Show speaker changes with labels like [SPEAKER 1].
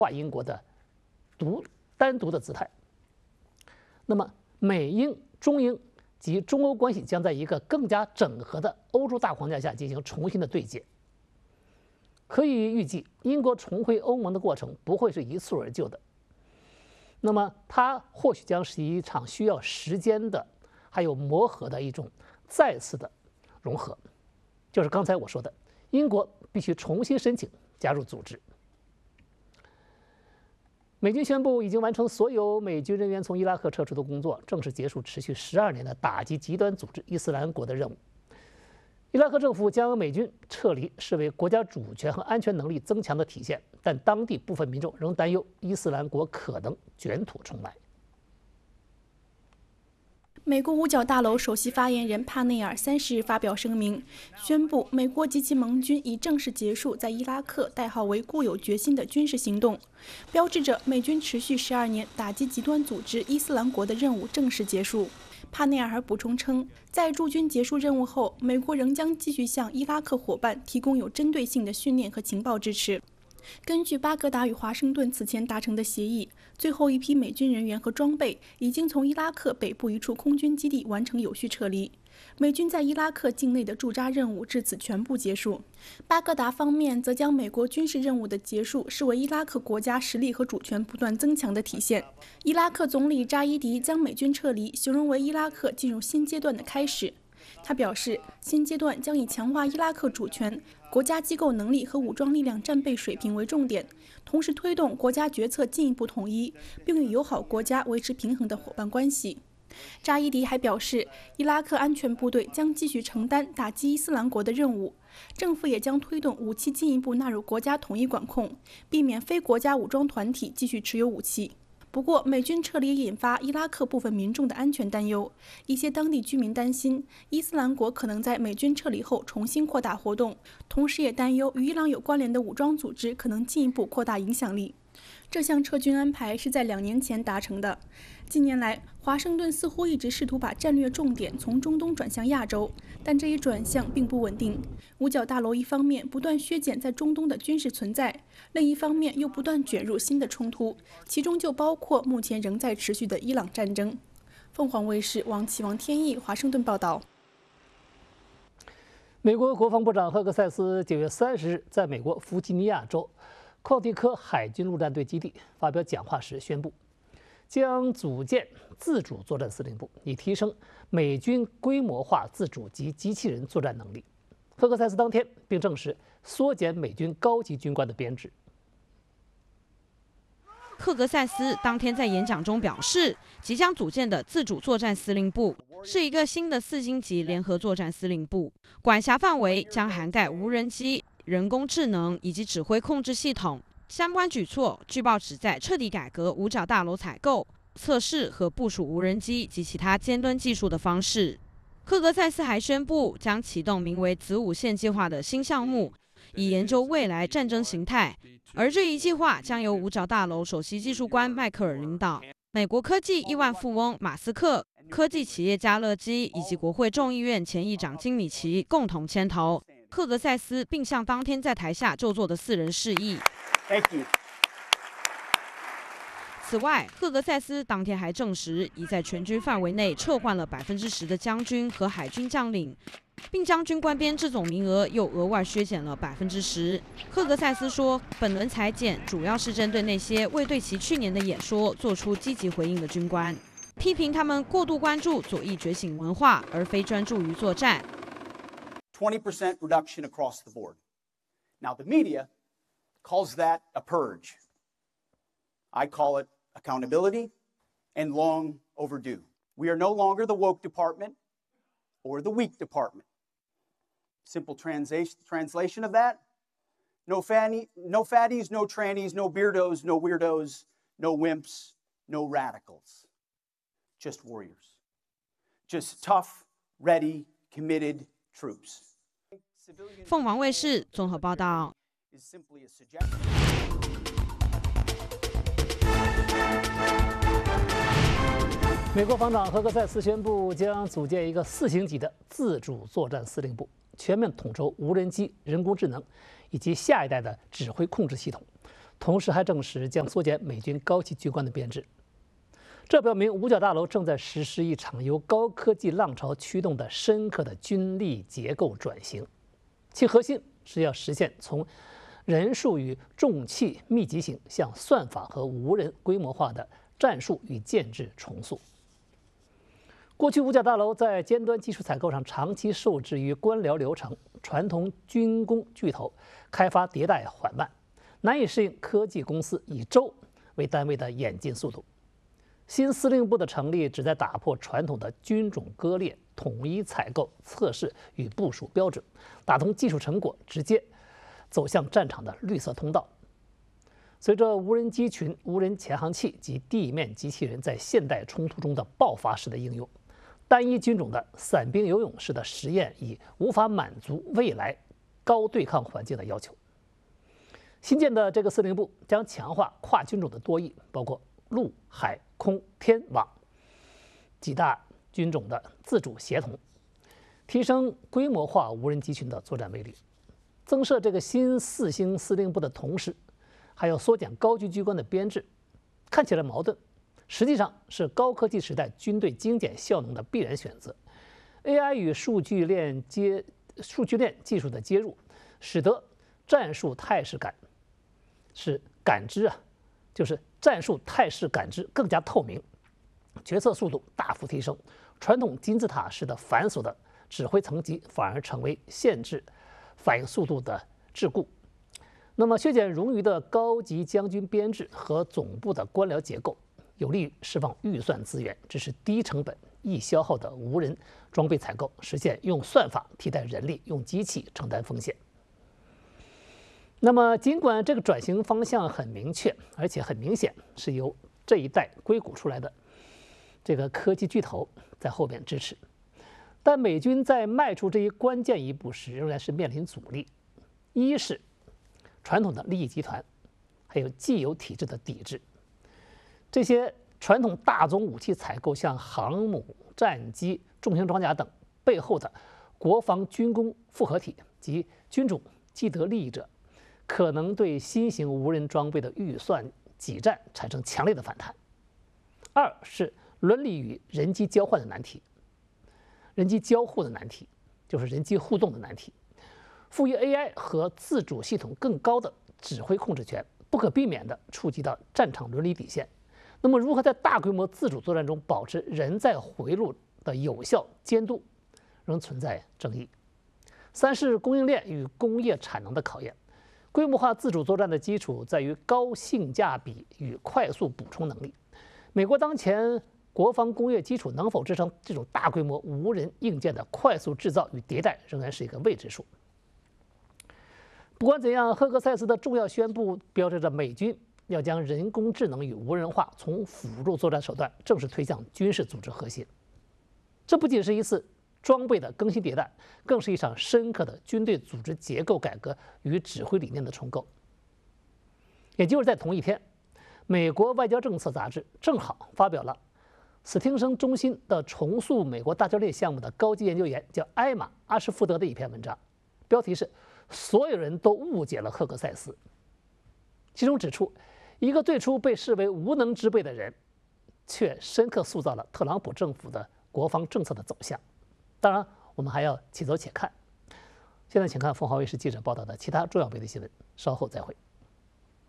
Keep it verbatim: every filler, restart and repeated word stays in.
[SPEAKER 1] 化英国的独单独的姿态。那么，美英、中英及中欧关系将在一个更加整合的欧洲大框架下进行重新的对接。可以预计，英国重回欧盟的过程不会是一蹴而就的。那么，它或许将是一场需要时间的，还有磨合的一种再次的融合。就是刚才我说的，英国必须重新申请加入组织。美军宣布已经完成所有美军人员从伊拉克撤出的工作，正式结束持续十二年的打击极端组织伊斯兰国的任务。伊拉克政府将美军撤离视为国家主权和安全能力增强的体现，但当地部分民众仍担忧伊斯兰国可能卷土重来。
[SPEAKER 2] 美国五角大楼首席发言人帕内尔三十日发表声明，宣布美国及其盟军已正式结束在伊拉克代号为“固有决心”的军事行动，标志着美军持续十二年打击极端组织伊斯兰国的任务正式结束。帕内尔还补充称，在驻军结束任务后，美国仍将继续向伊拉克伙伴提供有针对性的训练和情报支持。根据巴格达与华盛顿此前达成的协议，最后一批美军人员和装备已经从伊拉克北部一处空军基地完成有序撤离。美军在伊拉克境内的驻扎任务至此全部结束。巴格达方面则将美国军事任务的结束视为伊拉克国家实力和主权不断增强的体现。伊拉克总理扎伊迪将美军撤离形容为伊拉克进入新阶段的开始。他表示，新阶段将以强化伊拉克主权、国家机构能力和武装力量战备水平为重点，同时推动国家决策进一步统一，并与友好国家维持平衡的伙伴关系。扎伊迪还表示，伊拉克安全部队将继续承担打击伊斯兰国的任务，政府也将推动武器进一步纳入国家统一管控，避免非国家武装团体继续持有武器。不过，美军撤离引发伊拉克部分民众的安全担忧，一些当地居民担心伊斯兰国可能在美军撤离后重新扩大活动，同时也担忧与伊朗有关联的武装组织可能进一步扩大影响力。这项撤军安排是在两年前达成的。近年来，华盛顿似乎一直试图把战略重点从中东转向亚洲，但这一转向并不稳定。五角大楼一方面不断削减在中东的军事存在，另一方面又不断卷入新的冲突，其中就包括目前仍在持续的伊朗战争。凤凰卫视王启王天意华盛顿报道。
[SPEAKER 1] 美国国防部长赫克塞斯九月三十日在美国弗吉尼亚州旷蒂科海军陆战队基地发表讲话时宣布，将组建自主作战司令部，以提升美军规模化自主及机器人作战能力。赫克塞斯当天并证实缩减美军高级军官的编制。
[SPEAKER 3] 赫格塞斯当天在演讲中表示，即将组建的自主作战司令部是一个新的四星级联合作战司令部，管辖范围将涵盖无人机、人工智能以及指挥控制系统。相关举措据报旨在彻底改革五角大楼采购、测试和部署无人机及其他尖端技术的方式。赫格塞斯还宣布将启动名为“子午线计划”的新项目，以研究未来战争形态。而这一计划将由五角大楼首席技术官迈克尔领导，美国科技亿万富翁马斯克、科技企业家乐基以及国会众议院前议长金米奇共同牵头。赫格塞斯并向当天在台下就坐的四人示意。此外，赫格塞斯当天还证实，已在全军范围内撤换了百分之十的将军和海军将领，并将军官编制总名额又额外削减了百分之十。赫格塞斯说，本轮裁减主要是针对那些未对其去年的演说做出积极回应的军官，批评他们过度关注左翼觉醒文化，而非专注于作战。
[SPEAKER 4] twenty percent reduction across the board. Now, the media calls that a purge. I call it accountability and long overdue. We are no longer the woke department or the weak department. Simple translation translation of that: no fanny, no fatties, no trannies, no beardos, no weirdos, no wimps, no radicals. Just warriors. Just tough, ready, committed troops.
[SPEAKER 3] 凤凰卫视综合报道。
[SPEAKER 1] 美国防长赫克塞斯宣布，将组建一个四星级的自主作战司令部，全面统筹无人机、人工智能以及下一代的指挥控制系统， 同时还证实将缩减美军高级军官的编制。这表明五角大楼正在实施一场由高科技浪潮驱动的深刻的军力结构转型，其核心是要实现从人数与重器密集型向算法和无人规模化的战术与建制重塑。过去五角大楼在尖端技术采购上长期受制于官僚流程，传统军工巨头开发迭代缓慢，难以适应科技公司以周为单位的演进速度。新司令部的成立旨在打破传统的军种割裂，统一采购、测试与部署标准，打通技术成果直接走向战场的绿色通道。随着无人机群、无人潜航器及地面机器人在现代冲突中的爆发式的应用，单一军种的散兵游勇式的实验已无法满足未来高对抗环境的要求。新建的这个司令部将强化跨军种的多翼，包括陆、海、空、天、网几大军种的自主协同，提升规模化无人机群的作战威力。增设这个新四星司令部的同时，还要缩减高级军官的编制，看起来矛盾，实际上是高科技时代军队精简效能的必然选择。A I 与数据链接数据链技术的接入，使得战术态势感是感知啊，就是战术态势感知更加透明，决策速度大幅提升，传统金字塔式的繁琐的指挥层级反而成为限制反应速度的桎梏。那么削减冗余的高级将军编制和总部的官僚结构，有利于释放预算资源，支持低成本易消耗的无人装备采购，实现用算法替代人力，用机器承担风险。那么尽管这个转型方向很明确，而且很明显是由这一代硅谷出来的这个科技巨头在后面支持，但美军在迈出这一关键一步时，仍然是面临阻力。一是传统的利益集团，还有既有体制的抵制。这些传统大宗武器采购，像航母、战机、重型装甲等背后的国防军工复合体及军种既得利益者，可能对新型无人装备的预算挤占产生强烈的反弹。二是伦理与人机交换的难题，人机交互的难题，就是人机互动的难题。赋予 A I 和自主系统更高的指挥控制权，不可避免地触及到战场伦理底线。那么，如何在大规模自主作战中保持人在回路的有效监督，仍存在争议。三是供应链与工业产能的考验。规模化自主作战的基础在于高性价比与快速补充能力。美国当前国防工业基础能否支撑这种大规模无人硬件的快速制造与迭代，仍然是一个未知数。不管怎样，赫克塞斯的重要宣布标志着美军要将人工智能与无人化从辅助作战手段正式推向军事组织核心。这不仅是一次装备的更新迭代，更是一场深刻的军队组织结构改革与指挥理念的重构。也就是在同一天，美国外交政策杂志正好发表了史汀生中心的重塑美国大教练项目的高级研究员叫艾玛·阿什福德的一篇文章，标题是所有人都误解了赫克塞斯。其中指出，一个最初被视为无能之辈的人，却深刻塑造了特朗普政府的国防政策的走向。当然，我们还要且走且看。现在请看凤凰卫视记者报道的其他重要媒体新闻，稍后再会。